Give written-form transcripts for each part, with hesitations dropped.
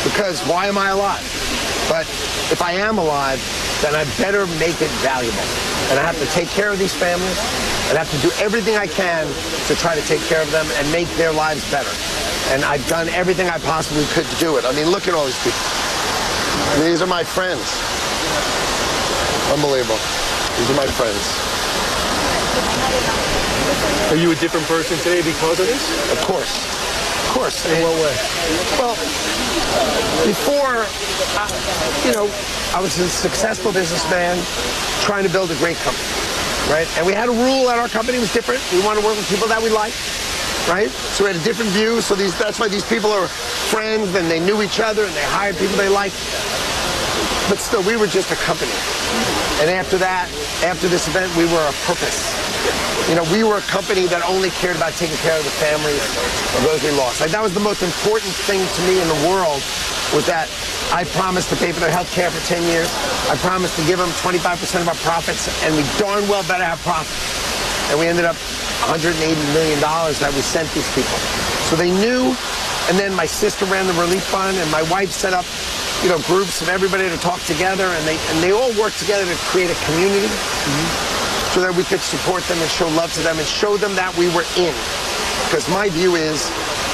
because why am I alive? But if I am alive, then I better make it valuable. And I have to take care of these families. And I have to do everything I can to try to take care of them and make their lives better. And I've done everything I possibly could to do it. I mean, look at all these people. These are my friends. Unbelievable. These are my friends. Are you a different person today because of this? Of course. Of course. In what way? Well, before, I was a successful businessman trying to build a great company, right? And we had a rule at our company. It was different. We wanted to work with people that we liked, right? So we had a different view. So that's why these people are friends, and they knew each other, and they hired people they liked. But still, we were just a company. And after that, after this event, we were a purpose. We were a company that only cared about taking care of the families of those we lost. Like, that was the most important thing to me in the world, was that I promised to pay for their health care for 10 years. I promised to give them 25% of our profits, and we darn well better have profits. And we ended up $180 million that we sent these people. So they knew, and then my sister ran the relief fund, and my wife set up groups of everybody to talk together, and they all worked together to create a community so that we could support them and show love to them and show them that we were in. Because my view is,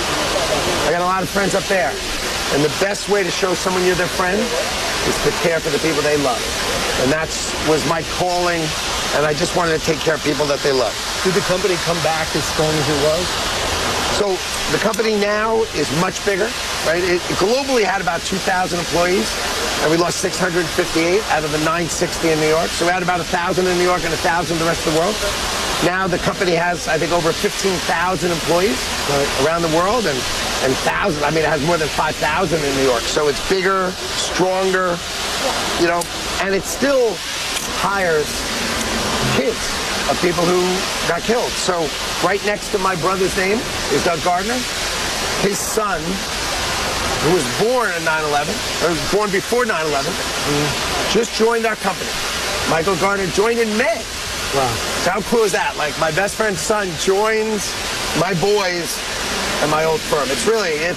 I got a lot of friends up there, and the best way to show someone you're their friend is to care for the people they love. And that was my calling, and I just wanted to take care of people that they love. Did the company come back as strong as it was? So the company now is much bigger, right? It globally had about 2,000 employees, and we lost 658 out of the 960 in New York. So we had about 1,000 in New York and 1,000 in the rest of the world. Now the company has, I think, over 15,000 employees around the world, and thousands. I mean, it has more than 5,000 in New York. So it's bigger, stronger, and it still hires kids of people who got killed. So right next to my brother's name is Doug Gardner. His son, who was born in 9/11, or born before 9/11, just joined our company. Michael Gardner joined in May. Wow. So how cool is that? Like, my best friend's son joins my boys and my old firm. It's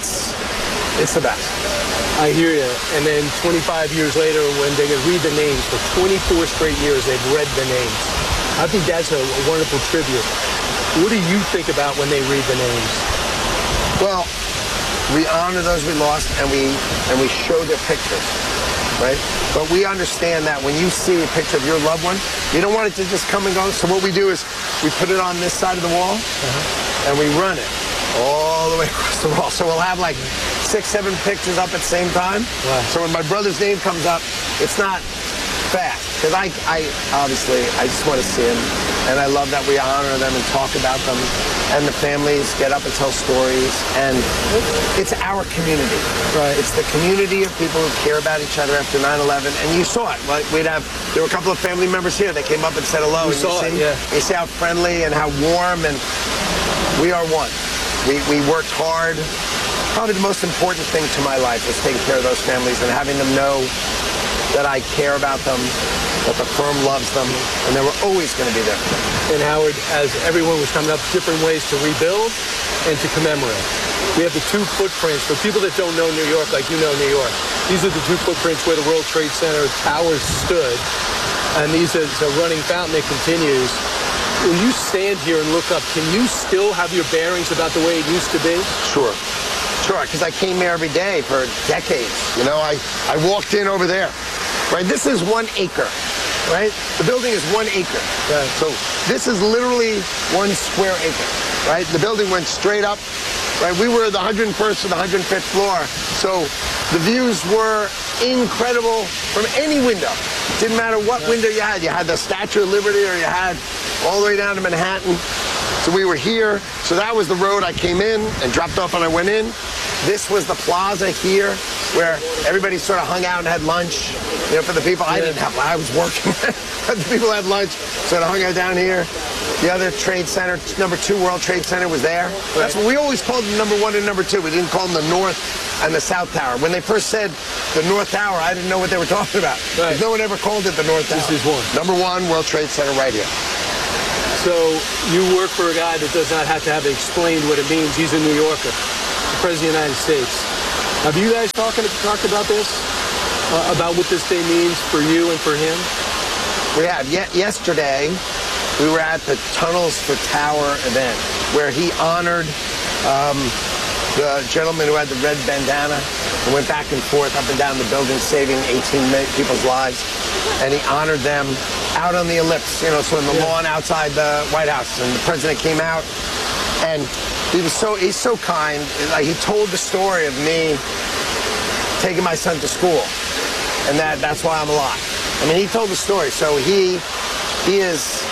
the best. I hear you. And then 25 years later, when they read the names, for 24 straight years, they've read the names. I think that's a wonderful tribute. What do you think about when they read the names? Well, we honor those we lost, and we show their pictures, right? But we understand that when you see a picture of your loved one, you don't want it to just come and go. So what we do is we put it on this side of the wall, and we run it all the way across the wall. So we'll have like 6, 7 pictures up at the same time. Wow. So when my brother's name comes up, it's not fast, because I obviously just want to see him, and I love that we honor them and talk about them, and the families get up and tell stories, and it's our community. Right. It's the community of people who care about each other after 9/11, and you saw it. Like, there were a couple of family members here that came up and said hello. We saw it, yeah. You see how friendly and how warm, and we are one. We worked hard. Probably the most important thing to my life was taking care of those families and having them know that I care about them, that the firm loves them, and that we're always going to be there. And Howard, as everyone was coming up with different ways to rebuild and to commemorate, we have the 2 footprints. For people that don't know New York like you know New York, these are the 2 footprints where the World Trade Center towers stood, and these are a running fountain that continues. When you stand here and look up, can you still have your bearings about the way it used to be? Sure, because I came here every day for decades. I walked in over there. Right, this is 1 acre, right? The building is 1 acre. Right. So this is literally 1 square acre, right? The building went straight up, right? We were the 101st or the 105th floor, so the views were incredible from any window. Didn't matter what window you had. You had the Statue of Liberty, or you had all the way down to Manhattan. So we were here. So that was the road I came in and dropped off when I went in. This was the plaza here, where everybody sort of hung out and had lunch. For the people, I didn't have, I was working. The people had lunch, so I hung out down here. The other trade center, number 2 World Trade Center, was there. That's what we always called them, number 1 and number 2. We didn't call them the North and the South Tower. When they first said the North Tower, I didn't know what they were talking about. Right. No one ever called it the North Tower. This is 1. Number 1 World Trade Center right here. So you work for a guy that does not have to have it explained what it means. He's a New Yorker, the President of the United States. Have you guys talked about this? About what this day means for you and for him? We have. Yesterday, we were at the Tunnels for Tower event where he honored the gentleman who had the red bandana and went back and forth up and down the building saving 18 people's lives. And he honored them out on the ellipse, so in the lawn outside the White House. And the president came out, and he's so kind. Like, he told the story of me taking my son to school, and that's why I'm alive. I mean, he told the story. So he is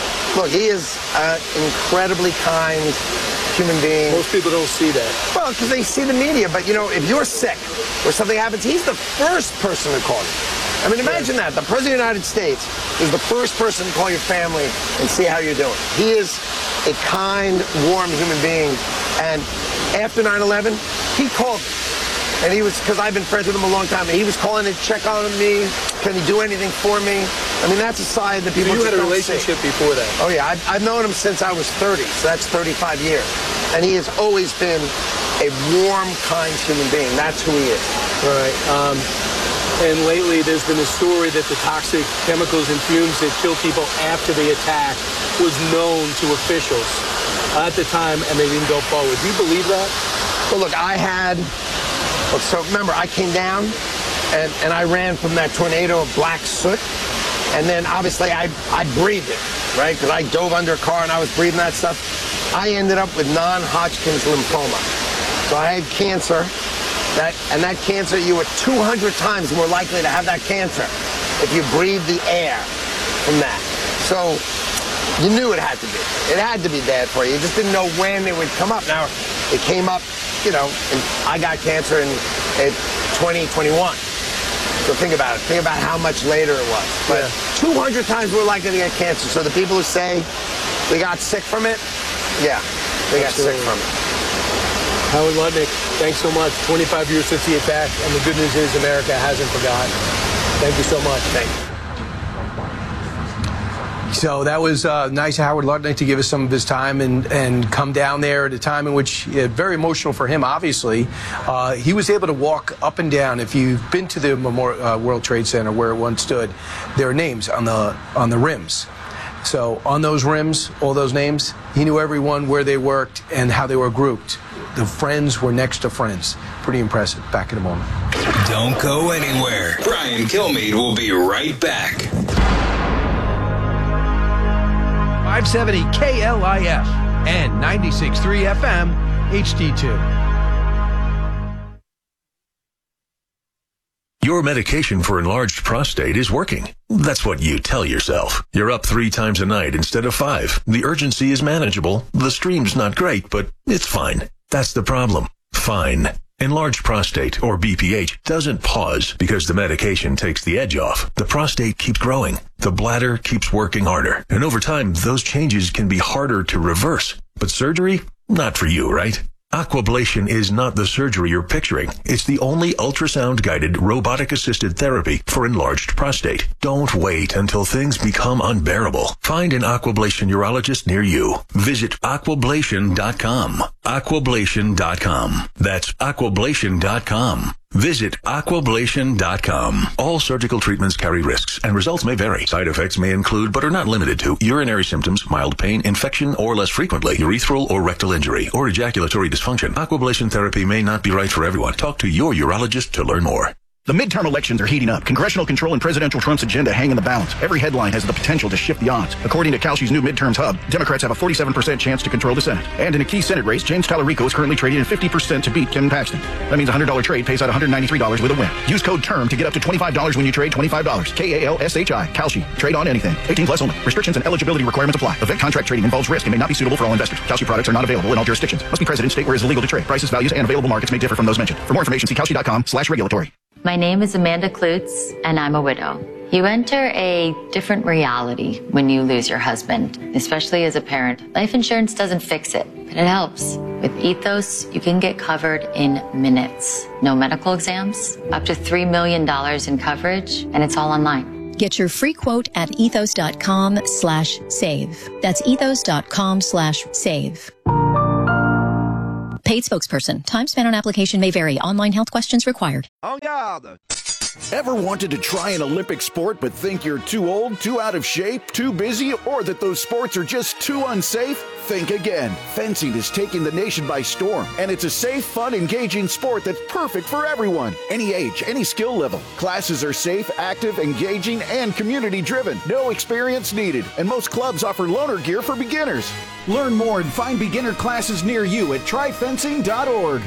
an incredibly kind human being. Most people don't see that. Well, because they see the media. But, if you're sick or something happens, he's the first person to call you. I mean, imagine that. The President of the United States is the first person to call your family and see how you're doing. He is a kind, warm human being. And after 9/11, he called me. And he was, because I've been friends with him a long time, and he was calling to check on me. Can he do anything for me? I mean, that's a side that people you had a don't relationship see. before that. Oh, yeah. I've known him since I was 30, so that's 35 years. And he has always been a warm, kind human being. That's who he is. Right. And lately, there's been a story that the toxic chemicals and fumes that kill people after the attack was known to officials at the time, and they didn't go forward. Do you believe that? Well, look, so remember, I came down, and I ran from that tornado of black soot, and then obviously I breathed it, right? Because I dove under a car and I was breathing that stuff. I ended up with non-Hodgkin's lymphoma. So I had cancer. That cancer, you were 200 times more likely to have that cancer if you breathe the air from that. So you knew it had to be. It had to be bad for you. You just didn't know when it would come up. Now, it came up, and I got cancer in 2021. So think about it. Think about how much later it was. But 200 times more likely to get cancer. So the people who say they got sick from it, yeah, they got sick from it. Howard Lutnick, thanks so much. 25 years since the attack, and the good news is America hasn't forgotten. Thank you so much. Thank you. So that was nice of Howard Lutnick to give us some of his time and come down there at a time in which, very emotional for him, obviously. He was able to walk up and down. If you've been to the World Trade Center where it once stood, there are names on the rims. So on those rims, all those names, he knew everyone, where they worked, and how they were grouped. The friends were next to friends. Pretty impressive. Back in a moment. Don't go anywhere. Brian Kilmeade will be right back. 570 KLIF and 96.3 FM HD2. Your medication for enlarged prostate is working. That's what you tell yourself. You're up 3 times a night instead of 5. The urgency is manageable. The stream's not great, but it's fine. That's the problem. Fine. Enlarged prostate, or BPH, doesn't pause because the medication takes the edge off. The prostate keeps growing. The bladder keeps working harder. And over time, those changes can be harder to reverse. But surgery? Not for you, right? Aquablation is not the surgery you're picturing. It's the only ultrasound-guided, robotic-assisted therapy for enlarged prostate. Don't wait until things become unbearable. Find an Aquablation urologist near you. Visit aquablation.com. Aquablation.com. That's aquablation.com. Visit aquablation.com. All surgical treatments carry risks, and results may vary. Side effects may include, but are not limited to, urinary symptoms, mild pain, infection, or less frequently, urethral or rectal injury, or ejaculatory dysfunction. Aquablation therapy may not be right for everyone. Talk to your urologist to learn more. The midterm elections are heating up. Congressional control and presidential Trump's agenda hang in the balance. Every headline has the potential to shift the odds. According to Kalshi's new midterms hub, Democrats have a 47% chance to control the Senate. And in a key Senate race, James Talarico is currently trading at 50% to beat Ken Paxton. That means a $100 trade pays out $193 with a win. Use code TERM to get up to $25 when you trade $25. KALSHI. Kalshi. Trade on anything. 18 plus only. Restrictions and eligibility requirements apply. Event contract trading involves risk and may not be suitable for all investors. Kalshi products are not available in all jurisdictions. Must be present in state where it is illegal to trade. Prices, values, and available markets may differ from those mentioned. For more information, see kalshi.com/regulatory. My name is Amanda Klutz, and I'm a widow. You enter a different reality when you lose your husband, especially as a parent. Life insurance doesn't fix it, but it helps. With Ethos, you can get covered in minutes. No medical exams, up to $3 million in coverage, and it's all online. Get your free quote at ethos.com/save. That's ethos.com/save. Paid spokesperson. Time spent on application may vary. Online health questions required. En garde! Ever wanted to try an Olympic sport but think you're too old, too out of shape, too busy, or that those sports are just too unsafe? Think again. Fencing is taking the nation by storm, and it's a safe, fun, engaging sport that's perfect for everyone. Any age, any skill level. Classes are safe, active, engaging, and community-driven. No experience needed, and most clubs offer loaner gear for beginners. Learn more and find beginner classes near you at tryfencing.org.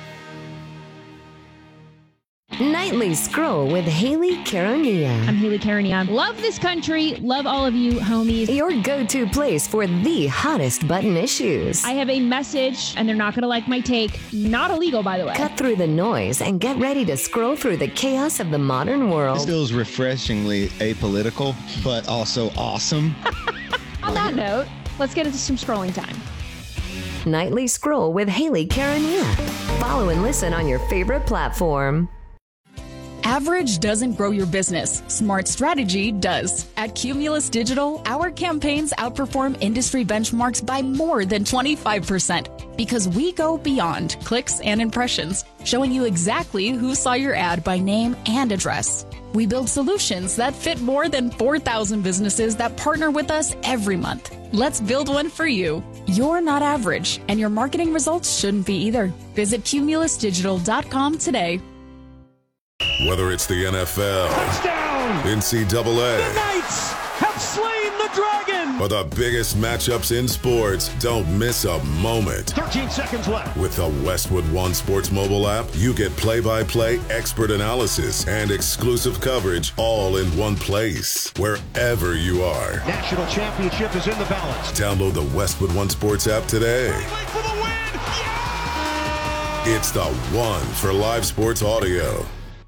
Nightly Scroll with Haley Caronia. I'm Haley Caronia. Love this country. Love all of you, homies. Your go-to place for the hottest button issues. I have a message, and they're not going to like my take. Not illegal, by the way. Cut through the noise and get ready to scroll through the chaos of the modern world. This feels refreshingly apolitical, but also awesome. On that note, let's get into some scrolling time. Nightly Scroll with Haley Caronia. Follow and listen on your favorite platform. Average doesn't grow your business. Smart strategy does. At Cumulus Digital, our campaigns outperform industry benchmarks by more than 25% because we go beyond clicks and impressions, showing you exactly who saw your ad by name and address. We build solutions that fit more than 4,000 businesses that partner with us every month. Let's build one for you. You're not average, and your marketing results shouldn't be either. Visit cumulusdigital.com today. Whether it's the NFL, touchdown, NCAA, the Knights have slain the dragon, or the biggest matchups in sports, don't miss a moment. 13 seconds left. With the Westwood One Sports mobile app, you get play-by-play expert analysis and exclusive coverage all in one place, wherever you are. National championship is in the balance. Download the Westwood One Sports app today. For the win. Yeah! It's the one for live sports audio.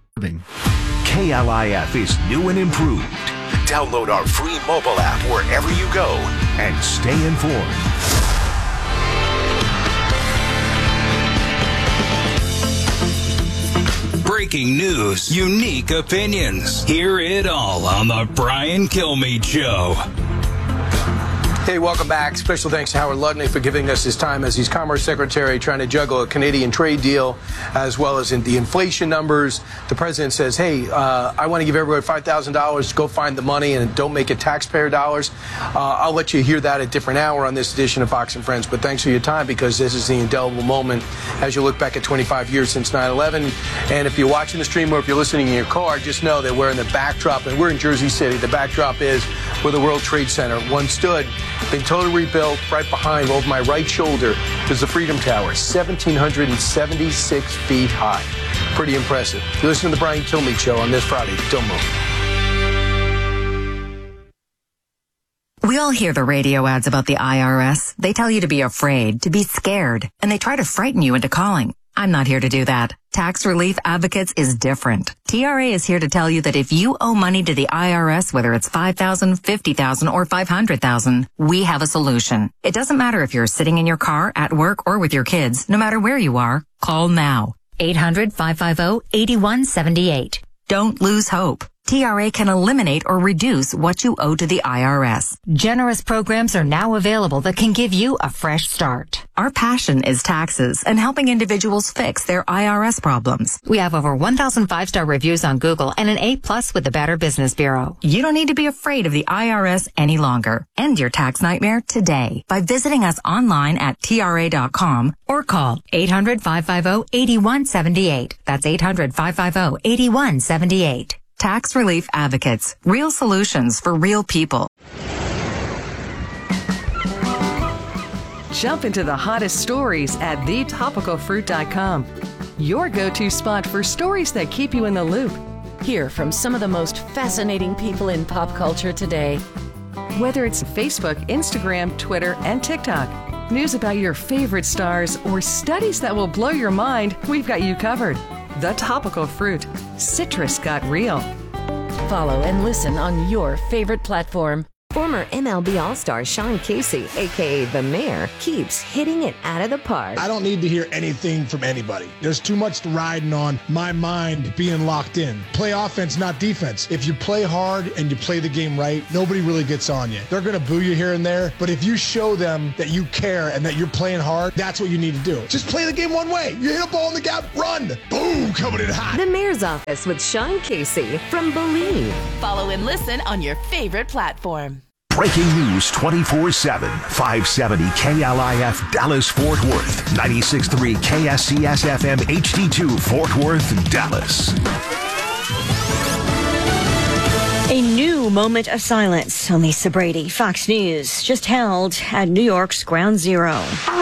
KLIF is new and improved. Download our free mobile app wherever you go and stay informed. Breaking news, unique opinions. Hear it all on the Brian Kilmeade Show. Hey, welcome back. Special thanks to Howard Lutnick for giving us his time as he's Commerce Secretary, trying to juggle a Canadian trade deal as well as in the inflation numbers. The president says, hey, I want to give everybody $5,000 to go find the money and don't make it taxpayer dollars. I'll let you hear that at a different hour on this edition of Fox and Friends. But thanks for your time, because this is the indelible moment as you look back at 25 years since 9/11. And if you're watching the stream or if you're listening in your car, just know that we're in the backdrop, and we're in Jersey City. The backdrop is where the World Trade Center once stood. Been totally rebuilt. Right behind, over my right shoulder, is the Freedom Tower, 1,776 feet high. Pretty impressive. You listen to the Brian Kilmeade Show on this Friday. Don't move. We all hear the radio ads about the IRS. They tell you to be afraid, to be scared, and they try to frighten you into calling. I'm not here to do that. Tax Relief Advocates is different. TRA is here to tell you that if you owe money to the IRS, whether it's $5,000, $50,000, or $500,000, we have a solution. It doesn't matter if you're sitting in your car, at work, or with your kids. No matter where you are, call now. 800-550-8178. Don't lose hope. TRA can eliminate or reduce what you owe to the IRS. Generous programs are now available that can give you a fresh start. Our passion is taxes and helping individuals fix their IRS problems. We have over 1,000 5-star reviews on Google and an A+ with the Better Business Bureau. You don't need to be afraid of the IRS any longer. End your tax nightmare today by visiting us online at TRA.com or call 800-550-8178. That's 800-550-8178. Tax Relief Advocates. Real solutions for real people. Jump into the hottest stories at thetopicalfruit.com. Your go-to spot for stories that keep you in the loop. Hear from some of the most fascinating people in pop culture today. Whether it's Facebook, Instagram, Twitter, and TikTok, news about your favorite stars, or studies that will blow your mind, we've got you covered. The Topical Fruit. Citrus got real. Follow and listen on your favorite platform. Former MLB All-Star Sean Casey, a.k.a. The Mayor, keeps hitting it out of the park. I don't need to hear anything from anybody. There's too much riding on my mind being locked in. Play offense, not defense. If you play hard and you play the game right, nobody really gets on you. They're going to boo you here and there, but if you show them that you care and that you're playing hard, that's what you need to do. Just play the game one way. You hit a ball in the gap, run. Boom, coming in hot. The Mayor's Office with Sean Casey from Believe. Follow and listen on your favorite platform. Breaking news 24/7. 570 KLIF Dallas Fort Worth. 96.3 KSCS FM HD2 Fort Worth, Dallas. A new moment of silence on Lisa Brady. Fox News just held at New York's Ground Zero.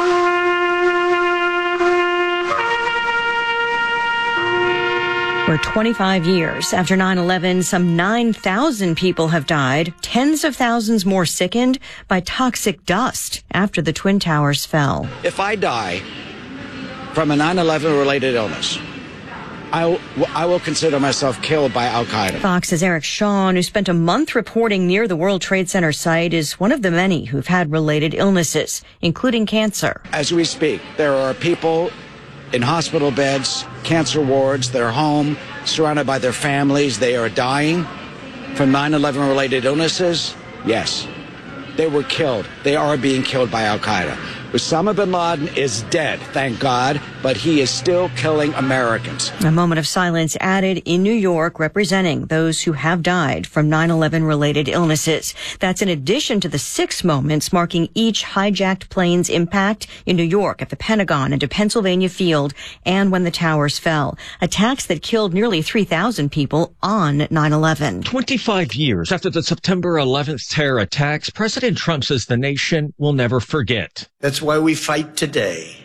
For 25 years after 9/11, some 9,000 people have died, tens of thousands more sickened by toxic dust after the Twin Towers fell. If I die from a 9/11 related illness, I will consider myself killed by Al-Qaeda. Fox's Eric Shawn, who spent a month reporting near the World Trade Center site, is one of the many who've had related illnesses, including cancer. As we speak, there are people in hospital beds, cancer wards, they're home, surrounded by their families. They are dying from 9/11 related illnesses. Yes, they were killed. They are being killed by Al-Qaeda. Osama bin Laden is dead, thank God, but he is still killing Americans. A moment of silence added in New York, representing those who have died from 9/11 related illnesses. That's in addition to the 6 moments marking each hijacked plane's impact in New York, at the Pentagon, and to Pennsylvania Field, and when the towers fell. Attacks that killed nearly 3,000 people on 9/11. 25 years after the September 11th terror attacks, President Trump says the nation will never forget. That's why we fight today.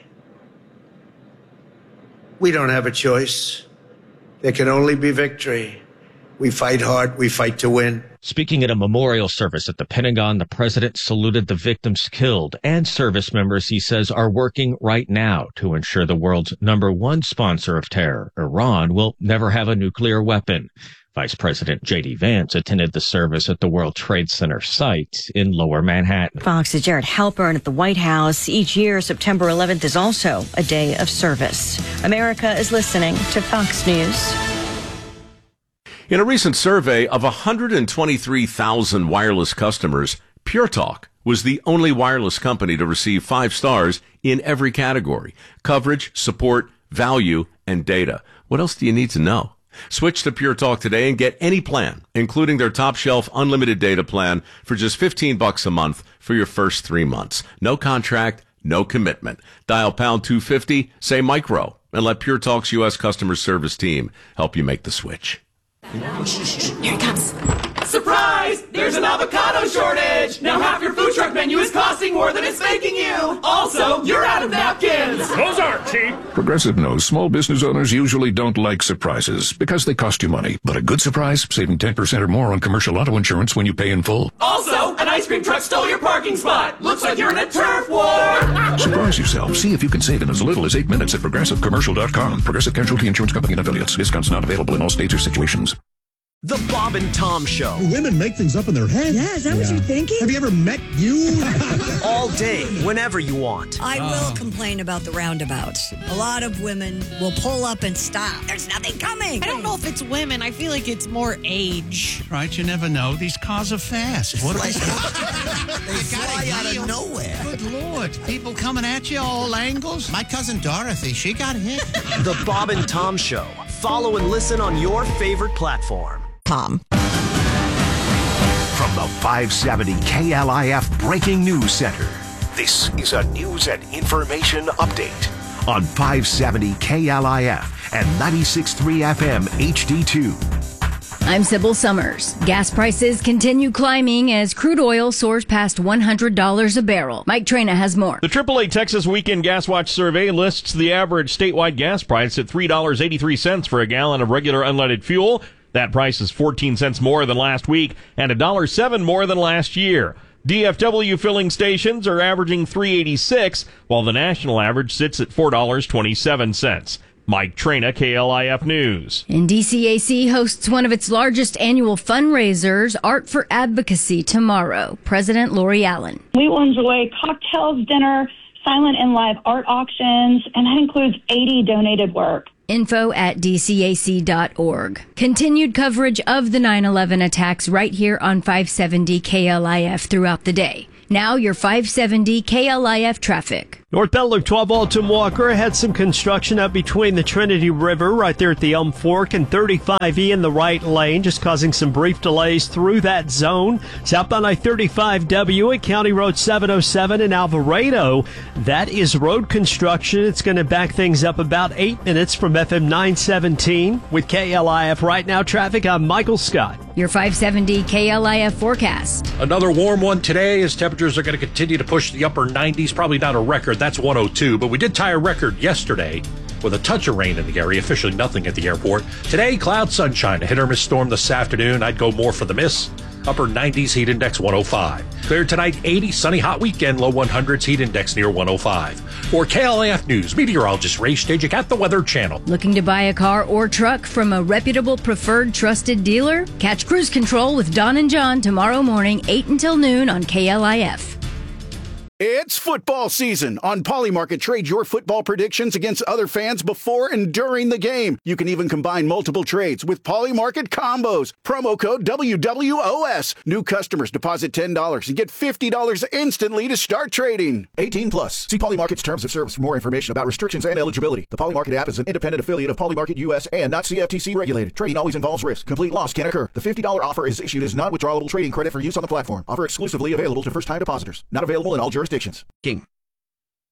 We don't have a choice. There can only be victory. We fight hard. We fight to win. Speaking at a memorial service at the Pentagon, the president saluted the victims killed and service members he says are working right now to ensure the world's #1 sponsor of terror, Iran, will never have a nuclear weapon. Vice President J.D. Vance attended the service at the World Trade Center site in Lower Manhattan. Fox's Jared Halpern at the White House. Each year, September 11th is also a day of service. America is listening to Fox News. In a recent survey of 123,000 wireless customers, Pure Talk was the only wireless company to receive 5 stars in every category: coverage, support, value, and data. What else do you need to know? Switch to Pure Talk today and get any plan, including their top shelf unlimited data plan, for just $15 a month for your first 3 months. No contract, no commitment. Dial pound 250, say micro, and let Pure Talk's U.S. customer service team help you make the switch. Here it comes. Surprise! There's an avocado shortage! Now half your food truck menu is costing more than it's making you! Also, you're out of napkins! Those aren't cheap! Progressive knows small business owners usually don't like surprises because they cost you money. But a good surprise, saving 10% or more on commercial auto insurance when you pay in full. Also, an ice cream truck stole your parking spot! Looks like you're in a turf war! Surprise yourself. See if you can save in as little as 8 minutes at ProgressiveCommercial.com. Progressive Casualty Insurance Company and Affiliates. Discounts not available in all states or situations. The Bob and Tom Show. Women make things up in their head. Yeah, is that what you're thinking? Have you ever met you? All day, whenever you want. I will complain about the roundabouts. A lot of women will pull up and stop. There's nothing coming. I don't know if it's women. I feel like it's more age. Right, you never know. These cars are fast. What They fly out of nowhere. Good Lord. People coming at you all angles. My cousin Dorothy, she got hit. The Bob and Tom Show. Follow and listen on your favorite platform. Tom. From the 570 KLIF Breaking News Center, this is a news and information update on 570 KLIF and 96.3 FM HD2. I'm Sybil Summers. Gas prices continue climbing as crude oil soars past $100 a barrel. Mike Trena has more. The AAA Texas Weekend Gas Watch survey lists the average statewide gas price at $3.83 for a gallon of regular unleaded fuel. That price is 14 cents more than last week and $1.07 more than last year. DFW filling stations are averaging $3.86, while the national average sits at $4.27. Mike Traina, KLIF News. And DCAC hosts one of its largest annual fundraisers, Art for Advocacy, tomorrow. President Lori Allen. We will enjoy cocktails, dinner, silent and live art auctions, and that includes 80 donated work. Info at dcac.org. Continued coverage of the 9/11 attacks right here on 570 KLIF throughout the day. Now your 570 KLIF traffic. Northbound Loop 12 Alton Walker had some construction up between the Trinity River right there at the Elm Fork and 35E in the right lane, just causing some brief delays through that zone. Southbound I-35W at County Road 707 in Alvarado. That is road construction. It's going to back things up about 8 minutes from FM 917. With KLIF Right Now traffic, I'm Michael Scott. Your 570 KLIF forecast. Another warm one today as temperatures are going to continue to push the upper 90s. Probably not a record. That's 102. But we did tie a record yesterday with a touch of rain in the area. Officially nothing at the airport. Today, cloud sunshine. A hit or miss storm this afternoon. I'd go more for the miss. Upper 90s, heat index 105. Clear tonight, 80, sunny, hot weekend, low 100s, heat index near 105. For KLIF News, meteorologist Ray Stajic at the Weather Channel. Looking to buy a car or truck from a reputable, preferred, trusted dealer? Catch Cruise Control with Don and John tomorrow morning, 8 until noon on KLIF. It's football season. On Polymarket, trade your football predictions against other fans before and during the game. You can even combine multiple trades with Polymarket combos. Promo code WWOS. New customers deposit $10 and get $50 instantly to start trading. 18 plus. See Polymarket's terms of service for more information about restrictions and eligibility. The Polymarket app is an independent affiliate of Polymarket US and not CFTC regulated. Trading always involves risk. Complete loss can occur. The $50 offer is issued as non-withdrawable trading credit for use on the platform. Offer exclusively available to first-time depositors. Not available in all jurisdictions. King.